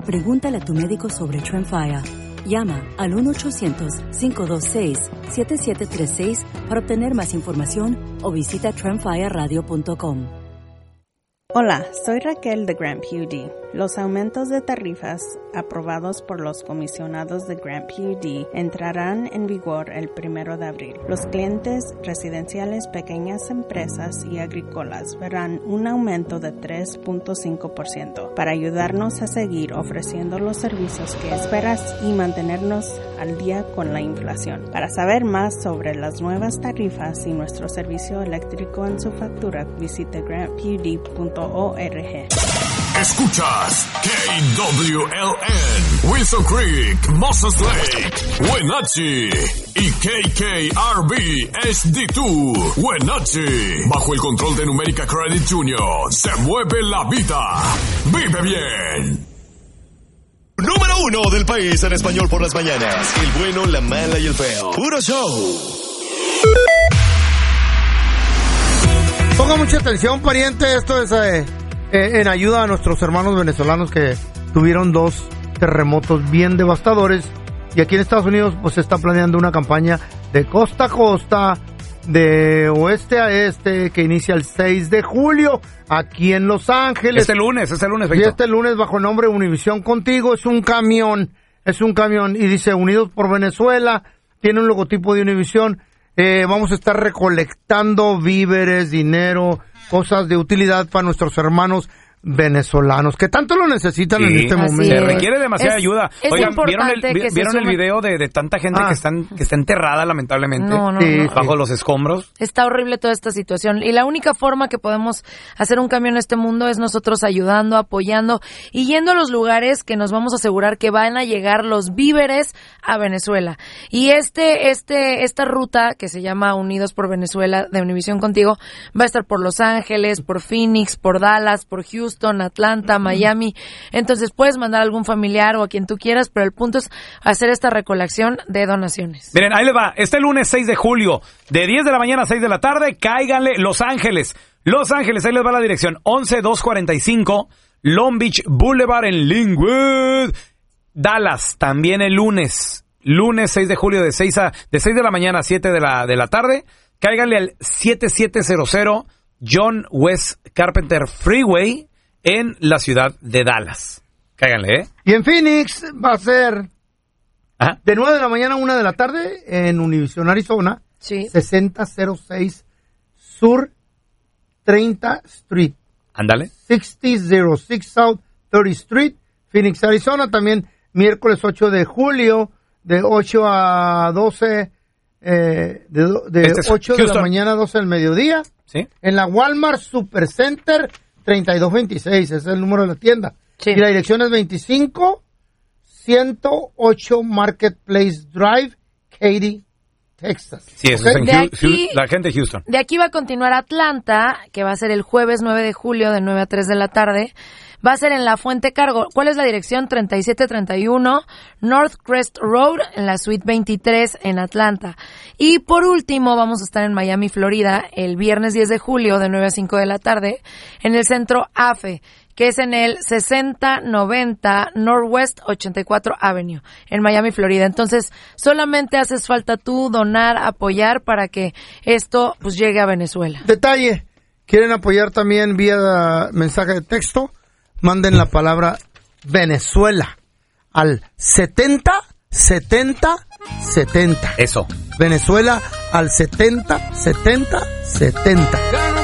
Pregúntale a tu médico sobre TREMFYA. Llama al 1-800-526-7736 para obtener más información o visita TREMFYARadio.com. Hola, soy Raquel de Grant PUD. Los aumentos de tarifas aprobados por los comisionados de Grant PUD entrarán en vigor el 1 de abril. Los clientes residenciales, pequeñas empresas y agrícolas verán un aumento de 3.5% para ayudarnos a seguir ofreciendo los servicios que esperas y mantenernos al día con la inflación. Para saber más sobre las nuevas tarifas y nuestro servicio eléctrico en su factura, visite grantpud.org. Escuchas KWLN, Wilson Creek, Moses Lake, Wenatchee y KKRB HD2, Wenatchee. Bajo el control de Numérica Credit Union, se mueve la vida. Vive bien. Número 1 del país en español por las mañanas. El bueno, la mala y el feo. Puro show. Ponga mucha atención, pariente. Esto es en ayuda a nuestros hermanos venezolanos que tuvieron 2 terremotos bien devastadores. Y aquí en Estados Unidos pues se está planeando una campaña de costa a costa, de oeste a este, que inicia el 6 de julio aquí en Los Ángeles. Este lunes, Víctor. Y este lunes bajo el nombre Univisión Contigo. Es un camión y dice Unidos por Venezuela. Tiene un logotipo de Univisión. Vamos a estar recolectando víveres, dinero, cosas de utilidad para nuestros hermanos venezolanos, que tanto lo necesitan en este momento. Se requiere demasiada ayuda. Oigan, ¿vieron el video de tanta gente que está enterrada, lamentablemente, bajo los escombros? Está horrible toda esta situación. Y la única forma que podemos hacer un cambio en este mundo es nosotros ayudando, apoyando y yendo a los lugares que nos vamos a asegurar que van a llegar los víveres a Venezuela. Y esta ruta que se llama Unidos por Venezuela de Univisión Contigo va a estar por Los Ángeles, por Phoenix, por Dallas, por Houston, Atlanta, Miami. Entonces puedes mandar a algún familiar o a quien tú quieras, pero el punto es hacer esta recolección de donaciones. Miren, ahí les va. Este lunes 6 de julio, de 10 de la mañana a 6 de la tarde, cáiganle Los Ángeles. Los Ángeles, ahí les va la dirección. 11245 Long Beach Boulevard en Linwood. Dallas, también el lunes 6 de julio de 6 de la mañana a 7 de la tarde. Cáiganle al 7700 John West Carpenter Freeway en la ciudad de Dallas. Cáiganle, ¿eh? Y en Phoenix va a ser de 9 de la mañana a 1 de la tarde en Univision, Arizona. Sí. 6006 Sur 30 Street. Ándale. 6006 South 30 Street, Phoenix, Arizona. También miércoles 8 de julio de 8 a 12, de 8 de la mañana a 12 del mediodía. ¿Sí? En la Walmart Supercenter 3226, ese es el número de la tienda. Sí. Y la dirección es 25108 Marketplace Drive, Katy, Texas. Sí, eso es en la gente de Houston. De aquí va a continuar Atlanta, que va a ser el jueves 9 de julio de 9 a 3 de la tarde. Va a ser en la Fuente Cargo. ¿Cuál es la dirección? 3731 North Crest Road, en la Suite 23 en Atlanta. Y por último, vamos a estar en Miami, Florida, el viernes 10 de julio de 9 a 5 de la tarde, en el centro AFE, que es en el 6090 Northwest 84 Avenue, en Miami, Florida. Entonces, solamente haces falta tú donar, apoyar para que esto pues llegue a Venezuela. Detalle, ¿quieren apoyar también vía mensaje de texto? Manden la palabra Venezuela al 70. Eso. Venezuela al 70.